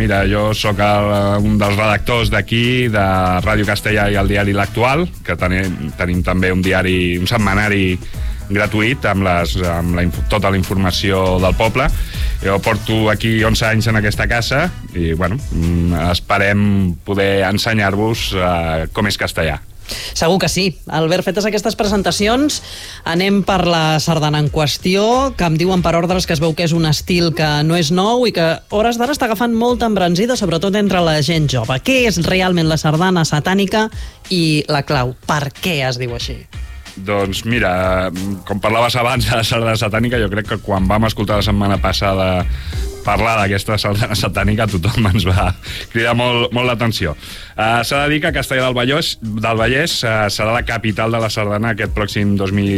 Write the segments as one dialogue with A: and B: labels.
A: mira, jo sóc un dels redactors d'aquí, de Ràdio Castellà i el diari L'Actual, que tenim també un setmanari gratuït amb tota la informació del poble. Jo porto aquí 11 anys en aquesta casa i, bueno, esperem poder ensenyar-vos com és castellà.
B: Segur que sí. Albert, fetes aquestes presentacions, anem per la sardana en qüestió, que em diuen per ordres que es veu que és un estil que no és nou i que a hores d'ara està agafant molta embranzida, sobretot entre la gent jove. Què és realment la sardana satànica i la clau? Per què es diu així?
A: Doncs mira, com parlaves abans de la sardana satànica, jo crec que quan vam escoltar la setmana passada parlar d'aquesta sardana satànica tothom ens va cridar molt l'atenció. S'ha de dir que Castellar del Vallès serà la capital de la sardana aquest pròxim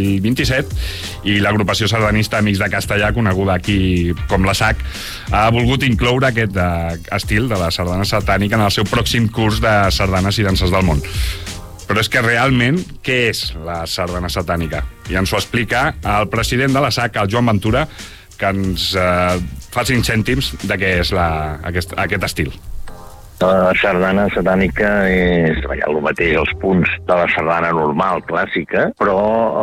A: 2027 i l'agrupació sardanista Amics de Castellà, coneguda aquí com la SAC, ha volgut incloure aquest estil de la sardana satànica en el seu pròxim curs de sardanes i danses del món. Però és que realment, què és la sardana satànica? I ens ho explica el president de la SAC, el Joan Ventura, que ens fa 5 cèntims de què és aquest estil.
C: La sardana satànica és el mateix, els punts de la sardana normal, clàssica, però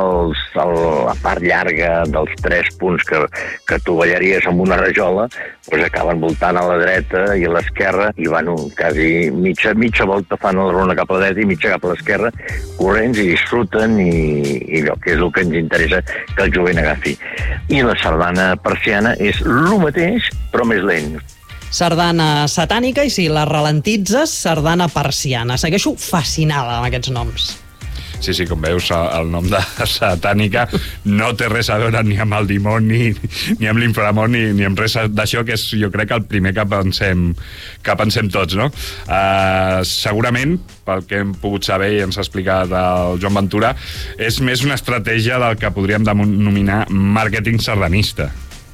C: la part llarga dels 3 punts que tu ballaries amb una rajola doncs acaben voltant a la dreta i a l'esquerra i van quasi mitja volta fan la rona cap a la dreta i mitja cap a l'esquerra, corrents i disfruten i allò que és el que ens interessa que el jovent agafi. I la sardana persiana és el mateix, però més lent.
B: Sardana satànica i, si la ralentitzes, sardana persiana. Segueixo fascinada amb aquests noms.
A: Sí, com veus, el nom de satànica no té res a veure ni amb el dimoni, ni amb l'inframón, ni amb res d'això, que és, jo crec, el primer que pensem tots, no? Segurament, pel que hem pogut saber i ens ha explicat el Joan Ventura, és més una estratègia del que podríem denominar màrqueting sardanista.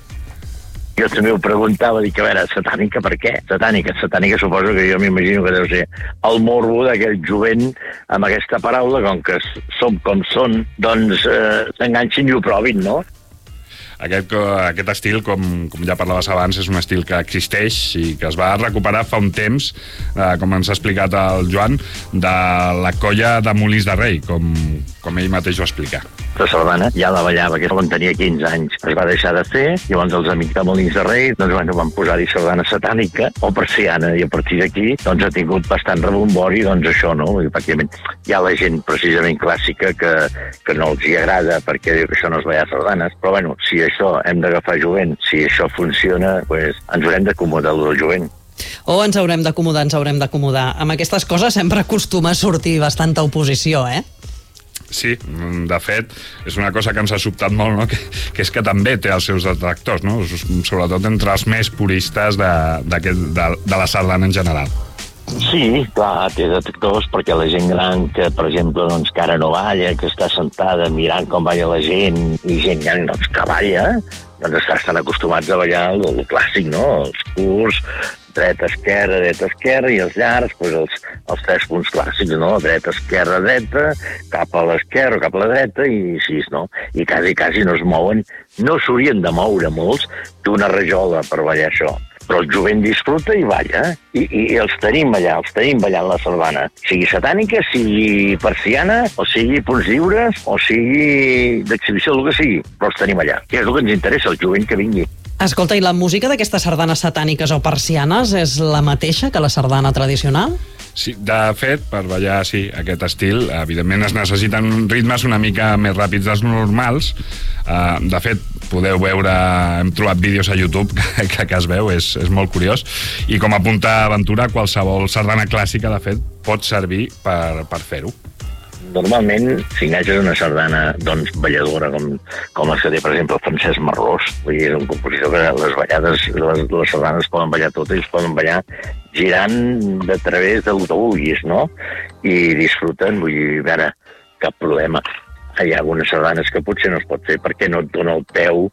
C: Jo també ho preguntava, dic, a veure, satànica per què? Satànica suposo que jo m'imagino que deu ser el morbo d'aquell jovent amb aquesta paraula, com que som com són, doncs s'enganxin i ho provin, no?
A: Aquest estil, com ja parlaves abans, és un estil que existeix i que es va recuperar fa un temps, com ens ha explicat el Joan, de la colla de Molins de Rei, com ell mateix ho explica.
C: La sardana ja la ballava, que quan tenia 15 anys es va deixar de fer, llavors els amics de Molins de Rei van posar-hi sardana satànica o persiana, i a partir d'aquí ha tingut bastant rebombori, això, no? I pràcticament hi ha la gent precisament clàssica que no els hi agrada perquè diu que això no és ballar sardanes, però bueno, si això hem d'agafar jovent, si això funciona, doncs ens haurem d'acomodar del jovent.
B: Ens haurem d'acomodar. Amb aquestes coses sempre acostuma a sortir bastanta oposició, eh?
A: Sí, de fet, és una cosa que ens ha sobtat molt, no? Que és que també té els seus detractors, no? Sobretot entre els més puristes de la sardana en general.
C: Sí, clar, té detractors perquè la gent gran que, per exemple, que ara no balla, que està sentada mirant com balla la gent, i gent gran que balla, doncs estan acostumats a ballar el clàssic, no? Els curts, dreta, esquerra, i els llargs, els 3 punts clàssics, no? Dreta, esquerra, cap a l'esquerra o cap a la dreta, i així, no? I quasi no es mouen, no s'haurien de moure molts d'una rajola per ballar això. Però el jovent disfruta i balla, i els tenim ballant la sardana, sigui satànica, sigui persiana, o sigui punts lliures, o sigui d'exhibició, el que sigui, però els tenim allà, que és el que ens interessa, el jovent que vingui.
B: Escolta, i la música d'aquestes sardanes satàniques o persianes és la mateixa que la sardana tradicional?
A: Sí, de fet, per ballar aquest estil, evidentment es necessiten ritmes una mica més ràpids dels normals. De fet, podeu veure, hem trobat vídeos a YouTube que es veu, és molt curiós. I com apunta Ventura, qualsevol sardana clàssica, de fet, pot servir per fer-ho.
C: Normalment, si enganxes una sardana balladora com la que té, per exemple, Francesc Marrós, vull dir, és un compositor que les ballades, les sardanes poden ballar totes, i es poden ballar girant de través del que vulguis, no? I disfruten, vull dir, a veure, cap problema. Hi ha algunes sardanes que potser no es pot fer perquè no et dona el peu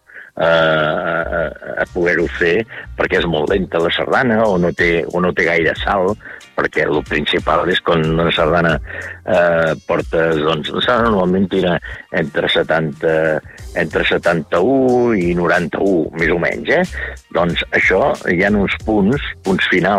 C: a poder-ho fer, perquè és molt lenta la sardana o no té gaire salt, perquè el principal és quan una sardana portes, doncs la sardana normalment tira entre 71 i 91, més o menys, Doncs això hi ha uns punts finals